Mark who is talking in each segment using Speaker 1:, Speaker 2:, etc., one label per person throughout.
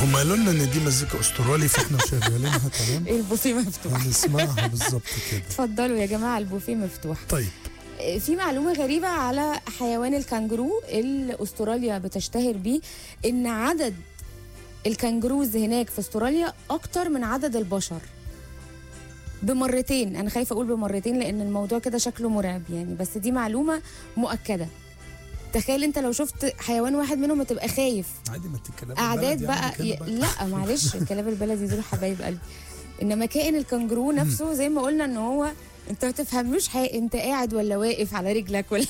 Speaker 1: هم قالوا لنا ان دي مزيكا استرالي فاحنا شغالينها تمام.
Speaker 2: البوفيه مفتوح.
Speaker 1: هنسمعها بالظبط كده.
Speaker 2: اتفضلوا يا جماعه البوفيه مفتوح.
Speaker 1: طيب
Speaker 2: في معلومه غريبه على حيوان الكانجرو اللي استراليا بتشتهر بيه، ان عدد الكانجروز هناك في استراليا اكتر من عدد البشر بمرتين. انا خايفه اقول بمرتين لان الموضوع كده شكله مرعب يعني، بس دي معلومه مؤكده. تخيل انت لو شفت حيوان واحد منهم هتبقى خايف.
Speaker 1: عادي ما تتكلم
Speaker 2: اعداد بقى لا معلش الكلاب البلدي دول حبايب قلبي، انما كائن الكانجرو نفسه زي ما قلنا ان هو انت ما تفهملوش انت قاعد ولا واقف على رجلك ولا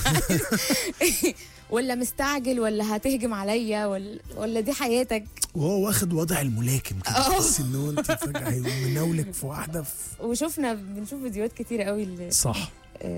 Speaker 2: ولا مستعجل ولا هتهجم عليا ولا دي حياتك.
Speaker 1: وهو واخد وضع الملاكم كده، تحس انه انت فجاه هيقوم مناولك في واحده
Speaker 2: بنشوف فيديوهات كتيره قوي
Speaker 1: صح.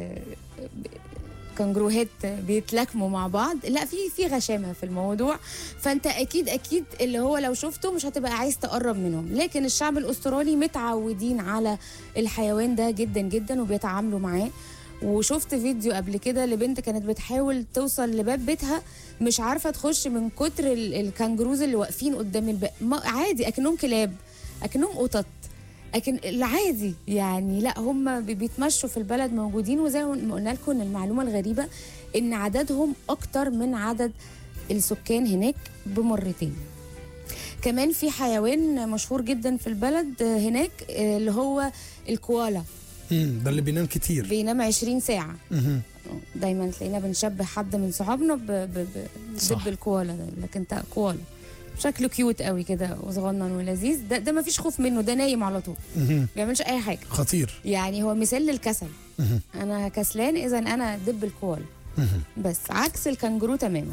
Speaker 2: كانجروهات بيتلاكموا مع بعض. لا في غشامه في الموضوع، فانت اكيد اللي هو لو شفته مش هتبقى عايز تقرب منهم. لكن الشعب الاسترالي متعودين على الحيوان ده جدا جدا وبيتعاملوا معاه. وشفت فيديو قبل كده لبنت كانت بتحاول توصل لباب بيتها مش عارفه تخش من كتر الكانجروز اللي واقفين قدام الباب. عادي اكنهم كلاب اكنهم قطط، لكن العادي يعني لا هم بيتمشوا في البلد موجودين. وزي ما قلنا لكم المعلومه الغريبه ان عددهم اكتر من عدد السكان هناك بمرتين. كمان في حيوان مشهور جدا في البلد هناك اللي هو الكوالا.
Speaker 1: ده اللي بينام كتير،
Speaker 2: بينام 20 ساعه. دايما تلاقينا بنشبه حد من صحابنا بدب الكوالا ده، لكن انت كوالا شكله كيوت قوي كده وصغنن ولذيذ. ده ما فيش خوف منه، ده نايم على طول ما بيعملش اي حاجه.
Speaker 1: خطير يعني،
Speaker 2: هو مثال للكسل. انا كسلان اذا انا دب الكوالا. بس عكس الكانجرو تماما.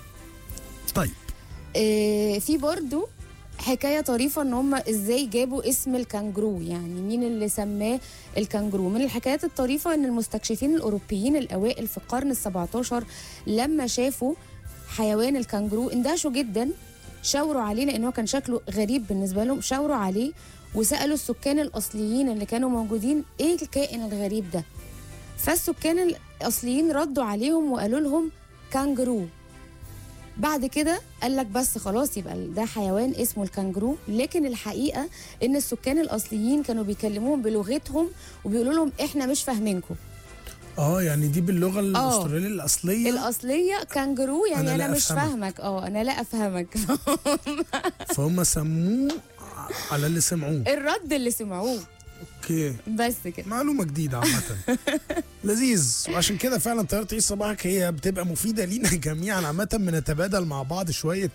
Speaker 1: طيب
Speaker 2: في برضو حكايه طريفه ان هم ازاي جابوا اسم الكانجرو، يعني مين اللي سماه الكانجرو. من الحكايات الطريفه ان المستكشفين الاوروبيين الاوائل في القرن ال17 لما شافوا حيوان الكانجرو اندهشوا جدا، شاوروا عليه لانه كان شكله غريب بالنسبه لهم. شاوروا عليه وسالوا السكان الاصليين اللي كانوا موجودين ايه الكائن الغريب ده. فالسكان الاصليين ردوا عليهم وقالوا لهم كانجرو. بعد كده قال لك بس خلاص يبقى ده حيوان اسمه الكانجرو. لكن الحقيقه ان السكان الاصليين كانوا بيكلموهم بلغتهم وبيقولوا لهم احنا مش فاهمينكم.
Speaker 1: يعني دي باللغه الاستراليه الاصليه
Speaker 2: كانجرو يعني انا مش فاهمك. انا لا افهمك.
Speaker 1: فهم سموه على اللي سمعوه،
Speaker 2: الرد اللي سمعوه.
Speaker 1: اوكي
Speaker 2: بس كده
Speaker 1: معلومه جديده عامه. لذيذ. وعشان كده فعلا طياره عيش صباحك هي بتبقى مفيده لينا جميعا عامه. بنتبادل مع بعض شويه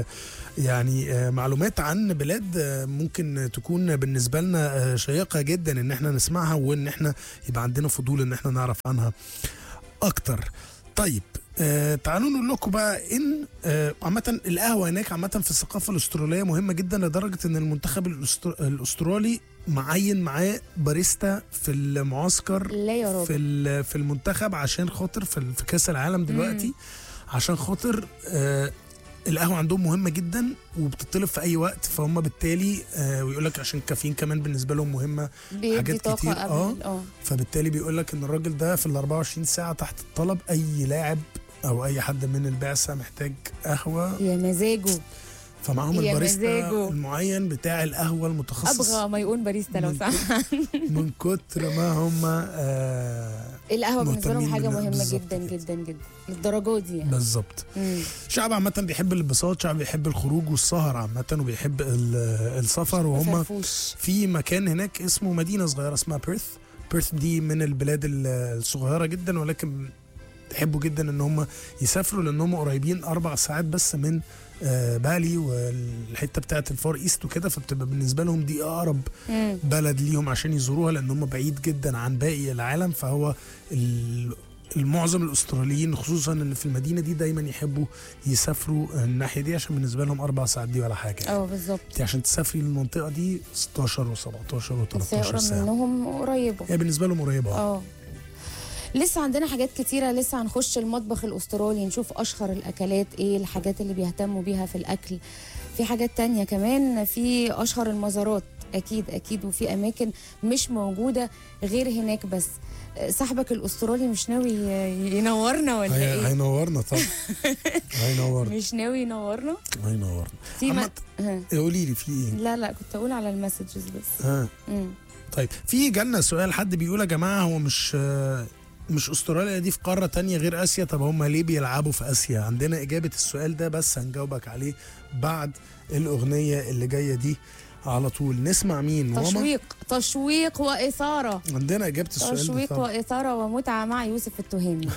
Speaker 1: يعني معلومات عن بلاد ممكن تكون بالنسبه لنا شيقه جدا ان احنا نسمعها، وان احنا يبقى عندنا فضول ان احنا نعرف عنها اكتر. طيب تعالوا نقول لكم بقى ان عامه القهوه هناك عامه في الثقافه الاستراليه مهمه جدا، لدرجه ان المنتخب الاسترالي معين معاه باريستا في المعسكر في المنتخب عشان خاطر في كاس العالم دلوقتي. عشان خاطر القهوه عندهم مهمه جدا وبتطلب في اي وقت، فهم بالتالي ويقول لك عشان الكافيين كمان بالنسبه لهم مهمه حاجات كتير. فبالتالي بيقول لك ان الراجل ده في ال 24 ساعه تحت الطلب. اي لاعب او اي حد من البعثه محتاج قهوه
Speaker 2: يا مزاجه،
Speaker 1: فمعهم الباريستا المعين بتاع القهوه المتخصص.
Speaker 2: ابغى ما يقول باريستا لو سمحت.
Speaker 1: من كتر ما هم
Speaker 2: القهوه بالنسبه لهم حاجه مهمه جدا جدا جدا للدرجه دي يعني.
Speaker 1: بالظبط. شعب عامه بيحب الانبساط، شعب بيحب الخروج والسهر عامه، وبيحب السفر. وهم في مكان هناك اسمه مدينه صغيره اسمها بيرث دي من البلاد الصغيره جدا، ولكن يحبوا جدا ان هم يسافروا لان هم قريبين 4 ساعات بس من بالي والحته بتاعت الفار ايست وكده. فبتبقى بالنسبه لهم دي اقرب بلد ليهم عشان يزوروها، لان هم بعيد جدا عن باقي العالم. فهو المعظم الاستراليين خصوصا اللي في المدينه دي دايما يحبوا يسافروا الناحيه دي، عشان بالنسبه لهم 4 ساعات دي ولا حاجه.
Speaker 2: بالظبط.
Speaker 1: عشان تسافري للمنطقه دي 16 و17 و13 ساعه
Speaker 2: منهم قريبه.
Speaker 1: هي بالنسبه لهم قريبه.
Speaker 2: لسه عندنا حاجات كتيرة. لسه هنخش المطبخ الأسترالي نشوف أشهر الأكلات إيه، الحاجات اللي بيهتموا بيها في الأكل. في حاجات تانية كمان، في أشهر المزارات اكيد وفي اماكن مش موجوده غير هناك بس. صاحبك الاسترالي مش ناوي ينورنا ولا ايه؟
Speaker 1: هينورنا طبعا. هينورنا.
Speaker 2: مش ناوي ينورنا؟
Speaker 1: هينورنا.
Speaker 2: في
Speaker 1: قولي لي في ايه؟
Speaker 2: لا كنت اقول على المسجز بس.
Speaker 1: طيب في جالنا سؤال، حد بيقول يا جماعه هو مش استراليا دي في قاره تانية غير اسيا؟ طب هم ليه بيلعبوا في اسيا؟ عندنا اجابه السؤال ده بس هنجاوبك عليه بعد الاغنيه اللي جايه دي على طول. نسمع مين؟
Speaker 2: تشويق واثاره.
Speaker 1: عندنا اجابه السؤال ده
Speaker 2: تشويق واثاره ومتعه مع يوسف التهامي.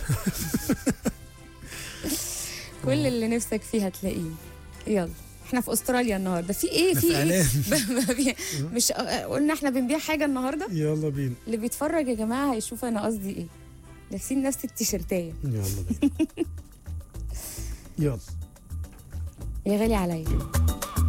Speaker 2: كل اللي نفسك فيه هتلاقيه. يلا احنا في استراليا النهارده، في ايه؟ مش قلنا احنا بنبيع حاجه النهارده؟
Speaker 1: يلا بينا.
Speaker 2: اللي بيتفرج يا جماعه هيشوف انا قصدي ايه. لابسين نفس التيشيرتايه.
Speaker 1: يلا بينا. يلا
Speaker 2: يا غالي عليا.